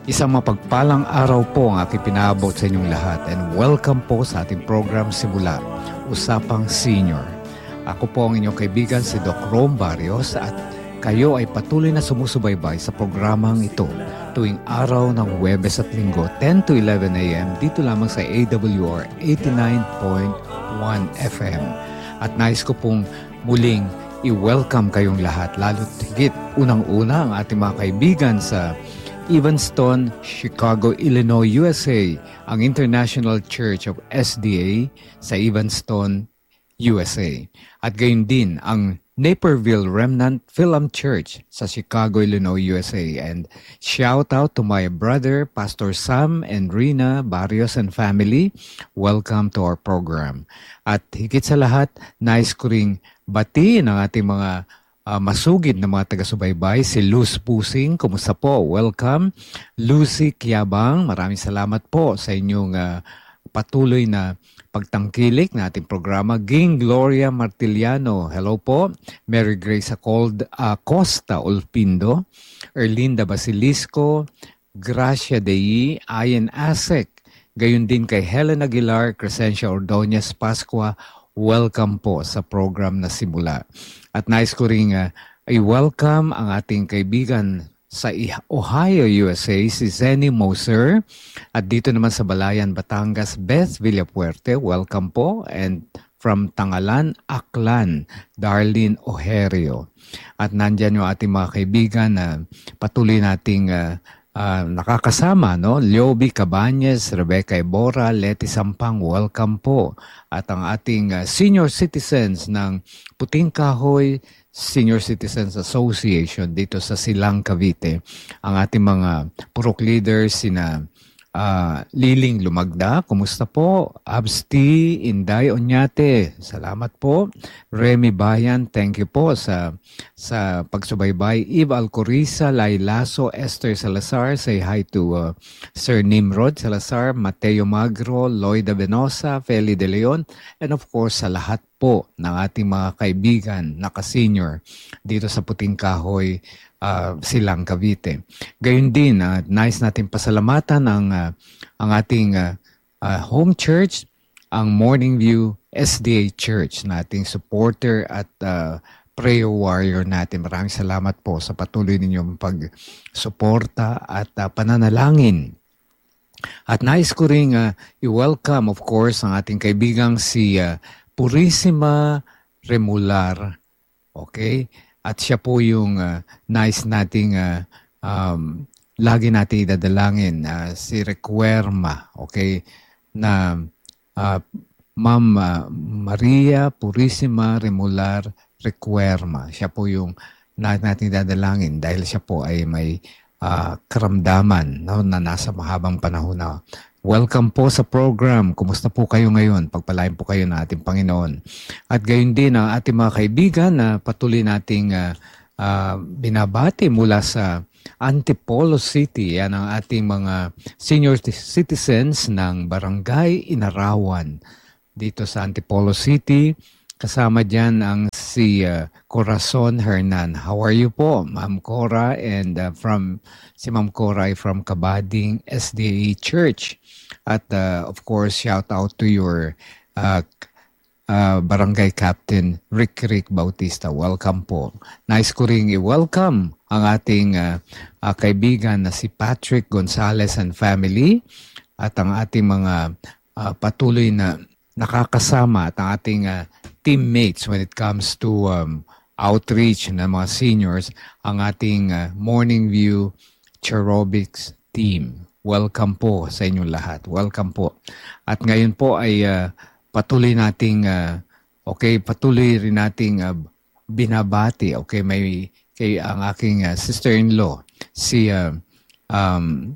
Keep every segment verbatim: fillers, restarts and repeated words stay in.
Isang mapagpalang araw po ang aking pinaabot sa inyong lahat and welcome po sa ating program simula, Usapang Senior. Ako po ang inyong kaibigan si Doc Rom Barrios at kayo ay patuloy na sumusubaybay sa programang ito tuwing araw ng Huwebes at Linggo ten to eleven a m dito lamang sa A W R eighty-nine point one F M. At nais ko pong muling i-welcome kayong lahat, lalo't higit unang-una ang ating mga kaibigan sa Evanston, Chicago, Illinois, U S A, ang International Church of S D A sa Evanston, U S A. At gayon din ang Naperville Remnant Film Church sa Chicago, Illinois, U S A. And shout out to my brother, Pastor Sam and Rina Barrios and family. Welcome to our program. At higit sa lahat, nais ko ring batiin ang ating mga Uh, masugid na mga taga-subaybay, si Luz Pusing, kumusta po? Welcome. Lucy Kiabang, maraming salamat po sa inyong uh, patuloy na pagtangkilik na ating programa. Ging Gloria Martiliano, hello po. Mary Grace Acold, uh, Costa Olpindo, Erlinda Basilisco, Gracia Dei, Ayen Asek, gayon din kay Helen Aguilar, Crescencia Ordonez Pascua. Welcome po sa program na simula. At nais ko rin uh, i-welcome ang ating kaibigan sa Ohio, U S A, si Zenny Moser. At dito naman sa Balayan, Batangas, Beth Villapuerte. Welcome po. And from Tangalan, Aklan, Darlene Ojerio. At nandyan yung ating mga kaibigan na uh, patuloy nating uh, Uh, nakakasama, no? Liobi Cabañez, Rebecca Ebora, Leti Sampang, welcome po. At ang ating uh, senior citizens ng Puting Kahoy Senior Citizens Association dito sa Silang, Cavite. Ang ating mga purok leaders, sina uh, Liling Lumagda, kumusta po? Absti, Inday Onyate, salamat po. Remy Bayan, thank you po sa sa pagsubaybay. Eve Alcoriza, Lailaso, Esther Salazar, say hi to uh, Sir Nimrod Salazar, Mateo Magro, Lloyda Venosa, Feli De Leon, and of course sa lahat po ng ating mga kaibigan, naka-senior dito sa Puting Kahoy, uh, Silang, Cavite. Gayun din, uh, nice natin pasalamatan ang, uh, ang ating uh, uh, home church, ang Morning View S D A Church na ating supporter at uh, prayer warrior natin. Maraming salamat po sa patuloy ninyong pag-suporta at uh, pananalangin. At nais ko rin uh, i-welcome, of course, ang ating kaibigang si uh, Purisima Remular. Okay? At siya po yung uh, nice nating uh, um, lagi natin idadalangin, uh, si Requerma. Okay? Na uh, Ma'am uh, Maria Purisima Remular Requerma. Siya po yung natin dadalangin dahil siya po ay may uh, karamdaman, no, na nasa mahabang panahon na. Welcome po sa program. Kumusta po kayo ngayon? Pagpalain po kayo ng ating Panginoon. At gayon din ang ating mga kaibigan na patuloy nating uh, uh, binabati mula sa Antipolo City. Yan ang ating mga senior citizens ng Barangay Inarawan dito sa Antipolo City. Kasama dyan ang si uh, Corazon Hernan. How are you po, Ma'am Cora? And uh, from si Ma'am Cora ay from Kabading S D A Church. At uh, of course, shout out to your uh, uh, Barangay Captain Rick Rick Bautista. Welcome po. Nice ko rin i-welcome ang ating uh, uh, kaibigan na si Patrick Gonzalez and family at ang ating mga uh, patuloy na nakakasama at ang ating uh, teammates when it comes to um, outreach ng mga seniors, ang ating uh, Morning View Cherobics team. Welcome po sa inyong lahat. Welcome po. At ngayon po ay uh, patuloy nating, uh, okay, patuloy rin nating uh, binabati. Okay, may kay ang aking uh, sister-in-law, si uh, um,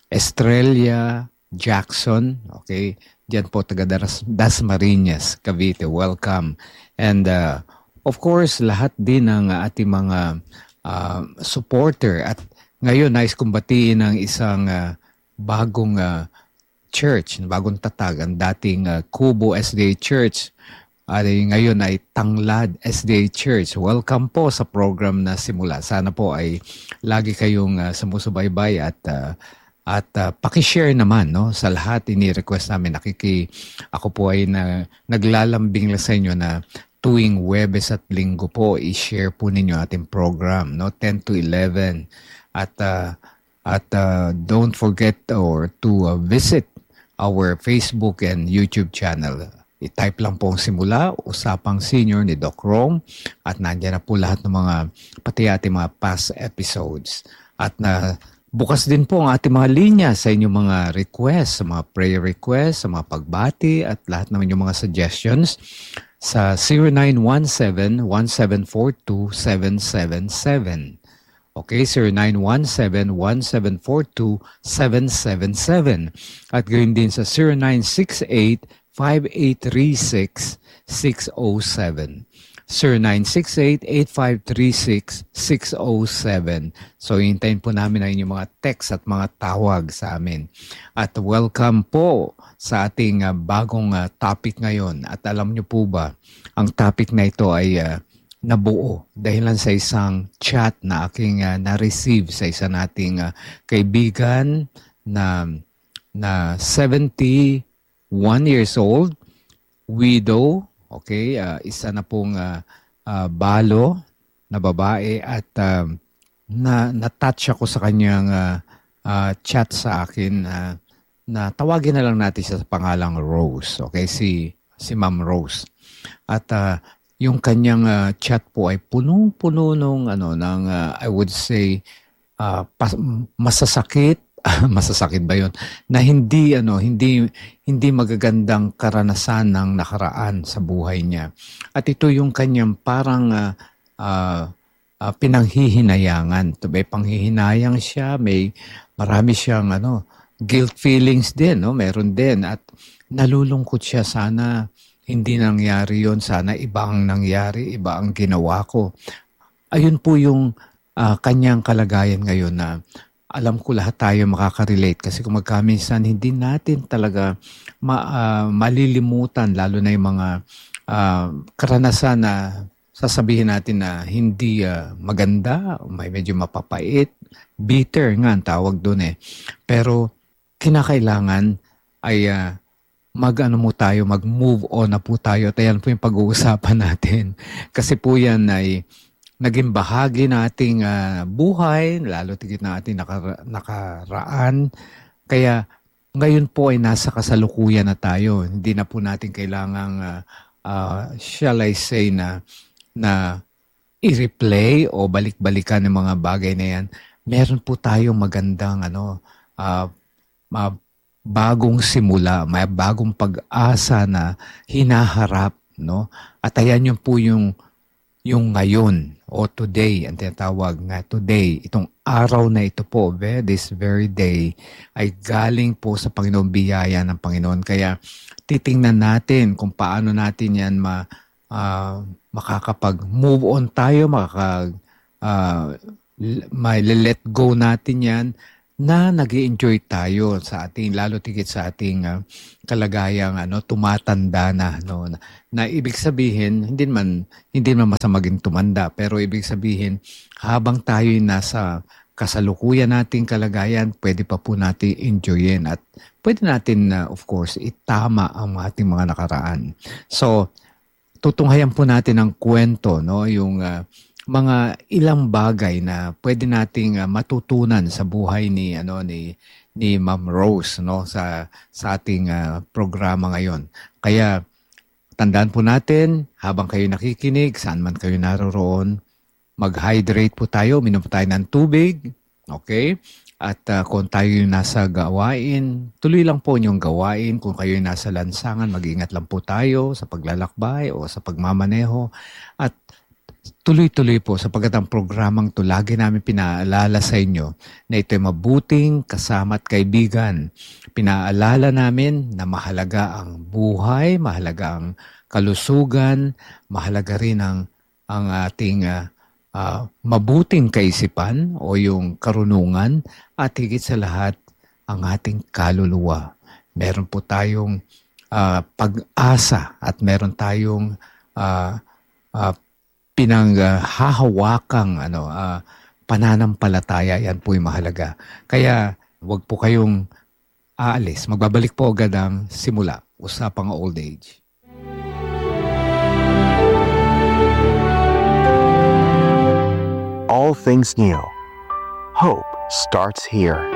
Estrella Jackson, okay, diyan po taga Dasmariñas, Cavite. Welcome. And uh, of course, lahat din ng ating mga uh, supporter. At ngayon, nais kong batiin ang isang uh, bagong uh, church, bagong tatag, ang dating uh, Kubo S D A Church. Ay ngayon ay Tanglad S D A Church. Welcome po sa program na simula. Sana po ay lagi kayong uh, sumusubaybay at uh, At uh, paki-share naman no sa lahat ini-request namin. Nakiki ako po ay na, naglalambing lang sa inyo na tuwing Huwebes at Linggo po i-share po ninyo ating program no ten to eleven. At uh, at uh, don't forget or to uh, visit our Facebook and YouTube channel. I-type lang po ang Simula, Usapang Senior ni Doc Rom, at nandiyan na po lahat ng mga pati ating mga past episodes. At na bukas din po ang ating mga linya sa inyong mga requests, sa mga prayer requests, sa mga pagbati at lahat naman yung mga suggestions sa zero nine one seven, one seven four two, seven seven seven. Okay, zero nine one seven, one seven four two, seven seven seven. At gayon din sa zero nine six eight, five eight three six, six zero seven. zero nine six eight, eight five three six, six zero seven. So, hintayin po namin ang inyong mga text at mga tawag sa amin. At welcome po sa ating uh, bagong uh, topic ngayon. At alam niyo po ba, ang topic na ito ay uh, nabuo dahil lang sa isang chat na aking uh, na-receive sa isa nating uh, kaibigan na, na seventy-one years old, widow. Okay, uh, isa na pong uh, uh, balo na babae at uh, na na-touch ako sa kanyang uh, uh, chat sa akin uh, na tawagin na lang natin siya sa pangalang Rose. Okay, si si Ma'am Rose. At uh, yung kanyang uh, chat po ay punong-puno nung ano ng uh, I would say uh, pas- masasakit. Masasakit ba yun? Na hindi ano, hindi hindi magagandang karanasan ng nakaraan sa buhay niya. At ito yung kanyang parang uh, uh, uh, pinanghihinayangan. May panghihinayang siya, may marami siyang ano, guilt feelings din, no? Meron din at nalulungkot siya, sana hindi nangyari yon, sana iba ang nangyari, iba ang ginawa ko. Ayun po yung uh, kanyang kalagayan ngayon na alam ko lahat tayo makaka-relate kasi kung magkaminsan hindi natin talaga ma, uh, malilimutan lalo na yung mga uh, karanasan na sasabihin natin na hindi uh, maganda, may medyo mapapait, bitter nga ang tawag doon eh. Pero kinakailangan ay uh, mag-ano mo tayo, mag-move on na po tayo. At yan po yung pag-uusapan natin. Kasi po yan ay naging bahagi na ating uh, buhay, lalo tigit na ating nakara- nakaraan. Kaya ngayon po ay nasa kasalukuyan na tayo. Hindi na po natin kailangang, uh, uh, shall I say, na, na i-replay o balik-balikan ng mga bagay na yan. Meron po tayong magandang ano, uh, uh, bagong simula, may bagong pag-asa na hinaharap. No? At ayan yung po yung yung ngayon o today, ang tinatawag nga today, itong araw na ito po, this very day, ay galing po sa Panginoon, biyaya ng Panginoon. Kaya titingnan natin kung paano natin yan ma, uh, makakapag-move on tayo, makaka, uh, may let go natin yan, na nag-i-enjoy tayo sa ating, lalo tigit sa ating uh, kalagayang ano, tumatanda na. No? Na, na ibig sabihin, hindi man, hindi man masama maging tumanda, pero ibig sabihin, habang tayo'y nasa kasalukuyan nating kalagayan, pwede pa po natin enjoyin at pwede natin, uh, of course, itama ang ating mga nakaraan. So, tutunghayan po natin ang kwento, no? Yung uh, mga ilang bagay na pwede nating uh, matutunan sa buhay ni ano ni ni Ma'am Rose, no, sa sa ating uh, programa ngayon. Kaya tandaan po natin habang kayo nakikinig, saan man kayo naroroon, mag-hydrate po tayo, minom po tayo ng tubig, okay? At uh, kung tayo nasa gawain, tuloy lang po yung gawain. Kung kayo nasa lansangan, mag-ingat lang po tayo sa paglalakbay o sa pagmamaneho. At tuloy-tuloy po sapagkat ang programang ito lagi namin pinaalala sa inyo na ito'y mabuting kasama at kaibigan. Pinaalala namin na mahalaga ang buhay, mahalaga ang kalusugan, mahalaga rin ang, ang ating uh, uh, mabuting kaisipan o yung karunungan at higit sa lahat ang ating kaluluwa. Meron po tayong uh, pag-asa at meron tayong uh, uh, pinanghahawakang ano uh, pananampalataya, yan po yung mahalaga. Kaya Huwag po kayong aalis. Magbabalik po agad ang Simula, Usapang Old Age. All things new. Hope starts here.